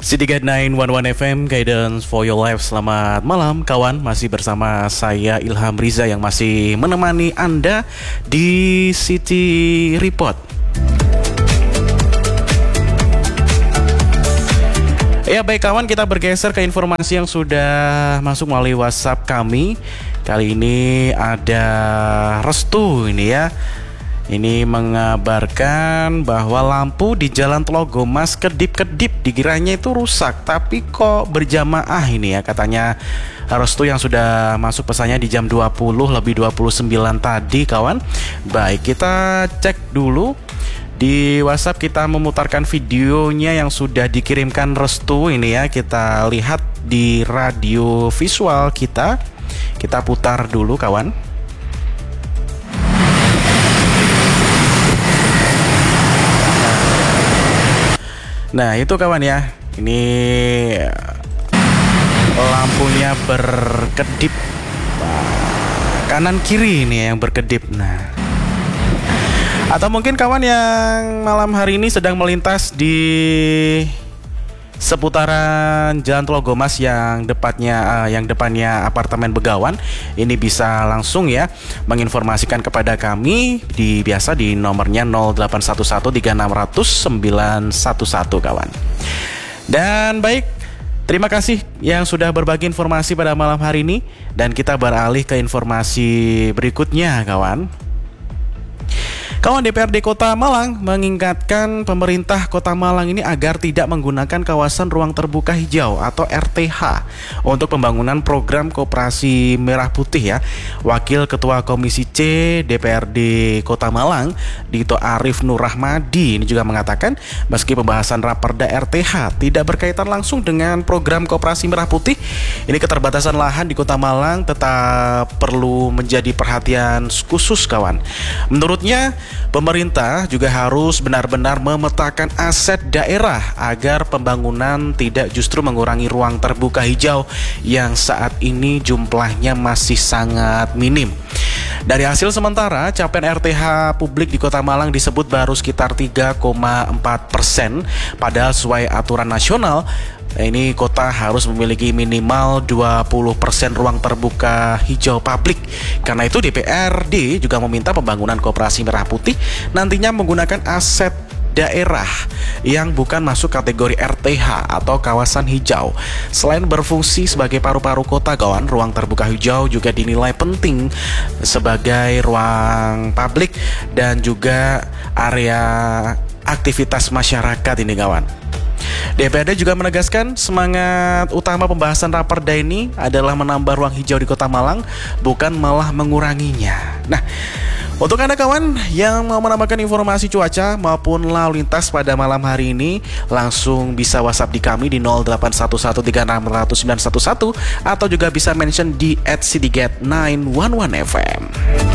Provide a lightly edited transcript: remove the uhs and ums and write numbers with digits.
City 911 FM Guidance for Your Life. Selamat malam kawan, masih bersama saya Ilham Riza yang masih menemani Anda di City Report. Ya baik kawan, kita bergeser ke informasi yang sudah masuk melalui WhatsApp kami. Kali ini ada Restu ini ya. Ini mengabarkan bahwa lampu di Jalan Telogomas kedip-kedip, dikiranya itu rusak, tapi kok berjamaah ini ya, katanya Restu yang sudah masuk pesannya di jam 20:29 tadi kawan. Baik, kita cek dulu di WhatsApp, kita memutarkan videonya yang sudah dikirimkan Restu ini ya. Kita lihat di radio visual kita putar dulu kawan. Nah itu kawan ya, ini lampunya berkedip kanan kiri ini yang berkedip. Nah, atau mungkin kawan yang malam hari ini sedang melintas di seputaran Jalan Telogomas yang depannya apartemen Begawan, ini bisa langsung ya menginformasikan kepada kami di nomornya 08113600 911 kawan. Dan baik, terima kasih yang sudah berbagi informasi pada malam hari ini, dan kita beralih ke informasi berikutnya kawan. Kawan, DPRD Kota Malang mengingatkan pemerintah Kota Malang ini agar tidak menggunakan kawasan ruang terbuka hijau atau RTH untuk pembangunan program Koperasi Merah Putih ya. Wakil Ketua Komisi C DPRD Kota Malang, Dito Arif Nur Rahmadi, ini juga mengatakan meski pembahasan Raperda RTH tidak berkaitan langsung dengan program Koperasi Merah Putih, ini keterbatasan lahan di Kota Malang tetap perlu menjadi perhatian khusus kawan. Menurutnya, pemerintah juga harus benar-benar memetakan aset daerah agar pembangunan tidak justru mengurangi ruang terbuka hijau yang saat ini jumlahnya masih sangat minim. Dari hasil sementara, capaian RTH publik di Kota Malang disebut baru sekitar 3,4%, padahal sesuai aturan nasional, ini kota harus memiliki minimal 20% ruang terbuka hijau publik. Karena itu DPRD juga meminta pembangunan Koperasi Merah Putih nantinya menggunakan aset daerah yang bukan masuk kategori RTH atau kawasan hijau. Selain berfungsi sebagai paru-paru kota kawan, ruang terbuka hijau juga dinilai penting sebagai ruang publik dan juga area aktivitas masyarakat ini kawan. DPRD juga menegaskan semangat utama pembahasan Raperda ini adalah menambah ruang hijau di Kota Malang, bukan malah menguranginya. Nah, untuk Anda kawan yang mau menambahkan informasi cuaca maupun lalu lintas pada malam hari ini, langsung bisa WhatsApp di kami di 08113600 911 atau juga bisa mention di @cityget911fm.